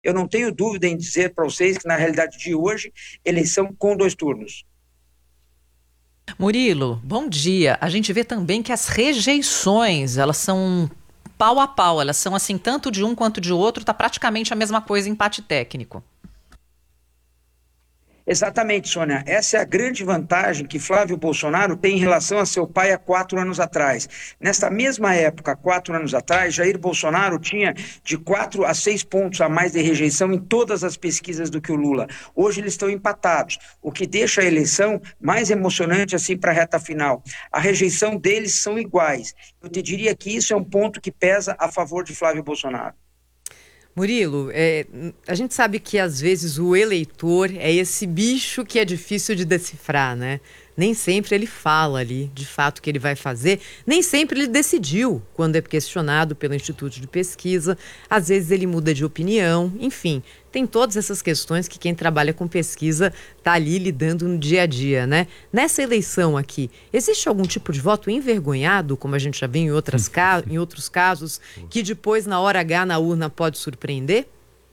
Eu não tenho dúvida em dizer para vocês que, na realidade de hoje, eleição com 2 turnos. Murilo, bom dia. A gente vê também que as rejeições, elas são pau a pau, elas são assim, tanto de um quanto de outro, tá praticamente a mesma coisa, empate técnico. Exatamente, Sônia. Essa é a grande vantagem que Flávio Bolsonaro tem em relação a seu pai há 4 anos atrás. Nesta mesma época, 4 anos atrás, Jair Bolsonaro tinha de 4 a 6 pontos a mais de rejeição em todas as pesquisas do que o Lula. Hoje eles estão empatados, o que deixa a eleição mais emocionante assim para a reta final. A rejeição deles são iguais. Eu te diria que isso é um ponto que pesa a favor de Flávio Bolsonaro. Murilo, a gente sabe que às vezes o eleitor é esse bicho que é difícil de decifrar, né? Nem sempre ele fala ali, de fato, o que ele vai fazer. Nem sempre ele decidiu quando é questionado pelo Instituto de Pesquisa. Às vezes ele muda de opinião. Enfim, tem todas essas questões que quem trabalha com pesquisa está ali lidando no dia a dia, né? Nessa eleição aqui, existe algum tipo de voto envergonhado, como a gente já viu em outros casos, que depois, na hora H, na urna, pode surpreender?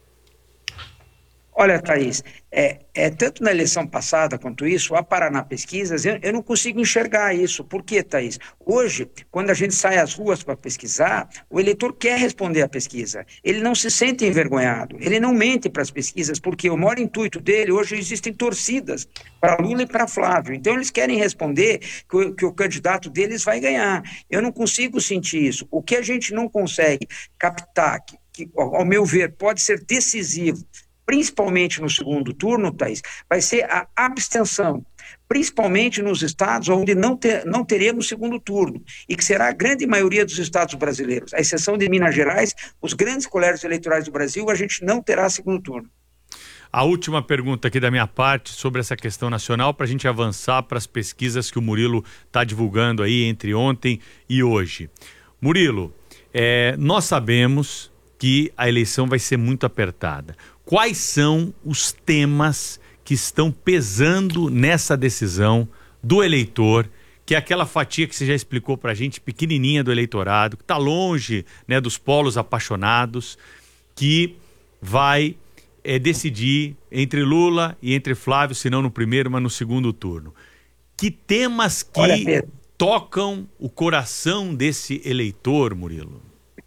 Olha, Thaís, tanto na eleição passada quanto isso, a Paraná Pesquisas, eu não consigo enxergar isso. Por quê, Thaís? Hoje, quando a gente sai às ruas para pesquisar, o eleitor quer responder à pesquisa. Ele não se sente envergonhado, ele não mente para as pesquisas, porque o maior intuito dele, hoje existem torcidas para Lula e para Flávio. Então, eles querem responder que o candidato deles vai ganhar. Eu não consigo sentir isso. O que a gente não consegue captar, que ao meu ver, pode ser decisivo, principalmente no segundo turno, Thaís, vai ser a abstenção, principalmente nos estados onde não teremos segundo turno, e que será a grande maioria dos estados brasileiros, à exceção de Minas Gerais, os grandes colégios eleitorais do Brasil, a gente não terá segundo turno. A última pergunta aqui da minha parte sobre essa questão nacional, para a gente avançar para as pesquisas que o Murilo está divulgando aí entre ontem e hoje. Murilo, nós sabemos que a eleição vai ser muito apertada. Quais são os temas que estão pesando nessa decisão do eleitor, que é aquela fatia que você já explicou para a gente, pequenininha do eleitorado, que está longe, né, dos polos apaixonados, que vai decidir entre Lula e entre Flávio, se não no primeiro, mas no segundo turno. Que temas que tocam o coração desse eleitor, Murilo?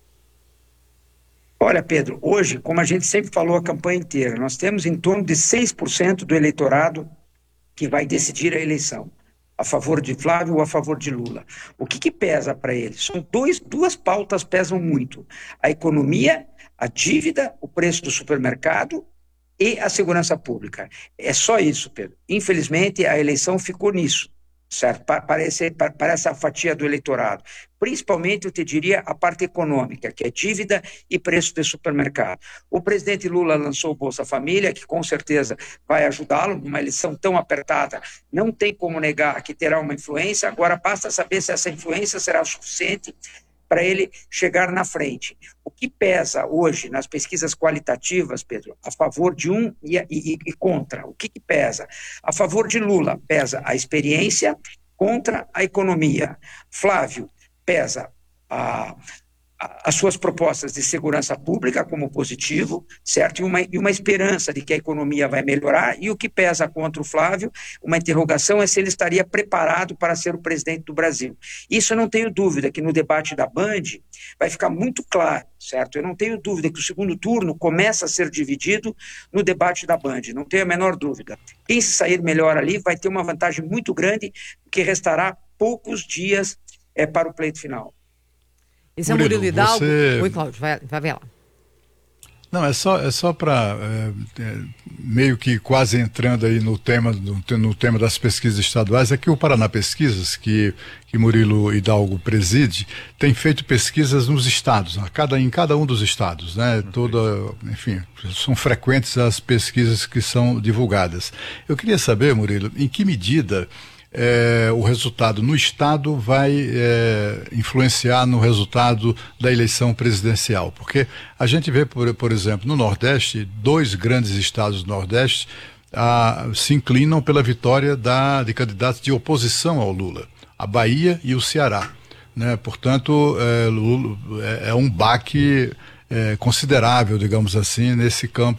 Olha, Pedro, hoje, como a gente sempre falou a campanha inteira, nós temos em torno de 6% do eleitorado que vai decidir a eleição, a favor de Flávio ou a favor de Lula. O que pesa para eles? São duas pautas pesam muito: a economia, a dívida, o preço do supermercado e a segurança pública. É só isso, Pedro. Infelizmente, a eleição ficou nisso. Certo? Parece a fatia do eleitorado. Principalmente, eu te diria, a parte econômica, que é dívida e preço de supermercado. O presidente Lula lançou o Bolsa Família, que com certeza vai ajudá-lo numa eleição tão apertada. Não tem como negar que terá uma influência, agora basta saber se essa influência será suficiente para ele chegar na frente. O que pesa hoje nas pesquisas qualitativas, Pedro, a favor de um e contra? O que pesa? A favor de Lula pesa a experiência, contra a economia. Flávio pesa as suas propostas de segurança pública como positivo, certo? E uma esperança de que a economia vai melhorar. E o que pesa contra o Flávio, uma interrogação, é se ele estaria preparado para ser o presidente do Brasil. Isso eu não tenho dúvida que no debate da Band vai ficar muito claro, certo? Eu não tenho dúvida que o segundo turno começa a ser dividido no debate da Band, não tenho a menor dúvida. Quem se sair melhor ali vai ter uma vantagem muito grande, porque restará poucos dias para o pleito final. Esse é o Murilo Hidalgo. Oi, Cláudio, vai ver lá. Não, é só para meio que quase entrando aí no tema das pesquisas estaduais, é que o Paraná Pesquisas, que Murilo Hidalgo preside, tem feito pesquisas nos estados, em cada um dos estados, né? Enfim, são frequentes as pesquisas que são divulgadas. Eu queria saber, Murilo, em que medida o resultado no estado vai influenciar no resultado da eleição presidencial, porque a gente vê, por exemplo, no Nordeste, 2 grandes estados do Nordeste se inclinam pela vitória de candidatos de oposição ao Lula, a Bahia e o Ceará, né? Portanto, é um baque considerável, digamos assim, nesse campo